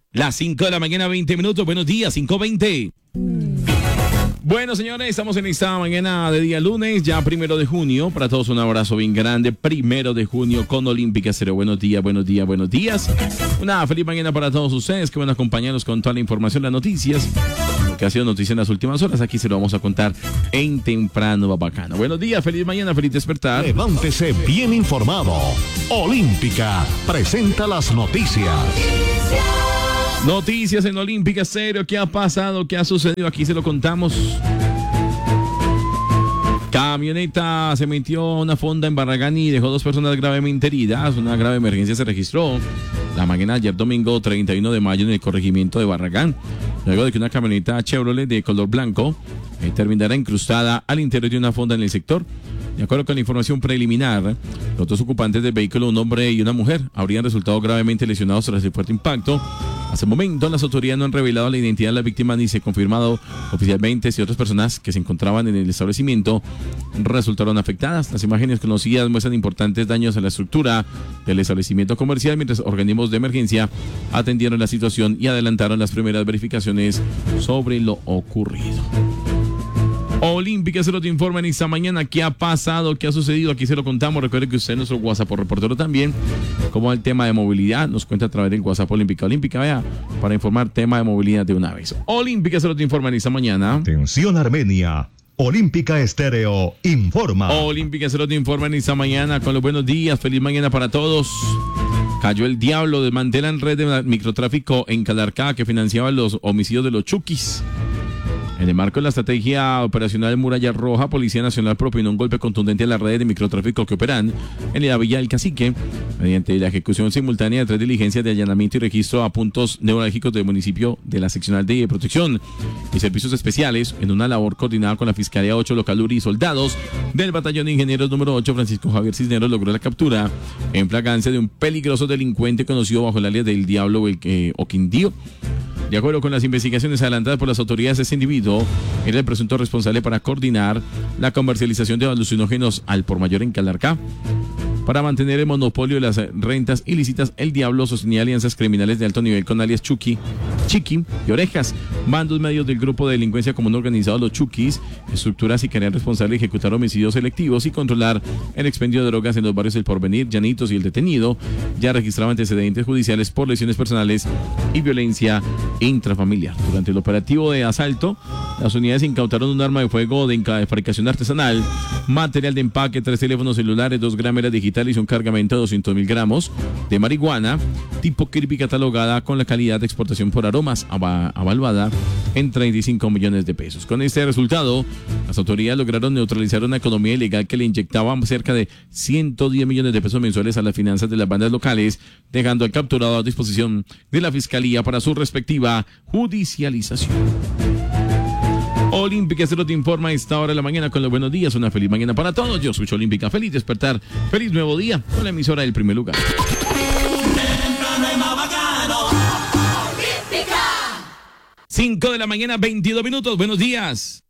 Las 5 de la mañana, 20 minutos. Buenos días, 5:20. Bueno, señores, estamos en esta mañana de día lunes, ya 1 de junio. Para todos un abrazo bien grande. 1 de junio con Olímpica Estéreo. Buenos días, buenos días, buenos días. Una feliz mañana para todos ustedes que van a acompañarnos con toda la información, las noticias. Lo que ha sido noticia en las últimas horas, aquí se lo vamos a contar en Temprano Bacano. Buenos días, feliz mañana, feliz despertar. Levántese bien informado. Olímpica presenta las noticias. Noticias en Olímpica Estéreo. ¿Qué ha pasado? ¿Qué ha sucedido? Aquí se lo contamos. Camioneta se metió a una fonda en Barragán y dejó 2 personas gravemente heridas. Una grave emergencia se registró la mañana de ayer domingo 31 de mayo en el corregimiento de Barragán, luego de que una camioneta Chevrolet de color blanco terminara incrustada al interior de una fonda en el sector. De acuerdo con la información preliminar, los 2 ocupantes del vehículo, un hombre y una mujer, habrían resultado gravemente lesionados tras el fuerte impacto. Hasta el momento, las autoridades no han revelado la identidad de las víctimas ni se ha confirmado oficialmente si otras personas que se encontraban en el establecimiento resultaron afectadas. Las imágenes conocidas muestran importantes daños a la estructura del establecimiento comercial, mientras organismos de emergencia atendieron la situación y adelantaron las primeras verificaciones sobre lo ocurrido. Olímpica se lo te informa en esta mañana. ¿Qué ha pasado? ¿Qué ha sucedido? Aquí se lo contamos. Recuerde que usted es nuestro WhatsApp por reportero también. Como el tema de movilidad, nos cuenta a través del WhatsApp Olímpica. Olímpica, vea, para informar tema de movilidad de una vez. Olímpica se lo te informa en esta mañana. Atención Armenia. Olímpica Estéreo informa. Olímpica se lo te informa en esta mañana con los buenos días. Feliz mañana para todos. Cayó el diablo. Desmantelan red de microtráfico en Calarcá que financiaba los homicidios de los Chukis. En el marco de la estrategia operacional Muralla Roja, Policía Nacional propinó un golpe contundente a las redes de microtráfico que operan en la Villa del Cacique, mediante la ejecución simultánea de 3 diligencias de allanamiento y registro a puntos neurálgicos del municipio de la seccional de protección y servicios especiales, en una labor coordinada con la Fiscalía 8 Localuri y soldados del Batallón de Ingenieros número 8, Francisco Javier Cisneros logró la captura en flagrancia de un peligroso delincuente conocido bajo el alias del Diablo o Quindío. De acuerdo con las investigaciones adelantadas por las autoridades, este individuo era el presunto responsable para coordinar la comercialización de alucinógenos al por mayor en Calarcá. Para mantener el monopolio de las rentas ilícitas, el Diablo sostenía alianzas criminales de alto nivel con alias Chucky, Chiqui y Orejas, bandos medios del grupo de delincuencia común organizado Los Chukis, estructuras y querían responsable de ejecutar homicidios selectivos y controlar el expendio de drogas en los barrios El Porvenir, Llanitos y El Detenido. Ya registraba antecedentes judiciales por lesiones personales y violencia intrafamiliar. Durante el operativo de asalto, las unidades incautaron un arma de fuego de fabricación artesanal, material de empaque, 3 teléfonos celulares, 2 grameras digitales y un cargamento de 200.000 gramos de marihuana tipo Kirby catalogada con la calidad de exportación por aromas avaluada en 35 millones de pesos. Con este resultado, las autoridades lograron neutralizar una economía ilegal que le inyectaba cerca de 110 millones de pesos mensuales a las finanzas de las bandas locales, dejando al capturado a disposición de la Fiscalía para su respectiva judicialización. Olímpica se lo te informa a esta hora de la mañana con los buenos días. Una feliz mañana para todos. Yo soy Olímpica. Feliz despertar. Feliz nuevo día con la emisora del primer lugar. 5 de la mañana, 22 minutos. Buenos días.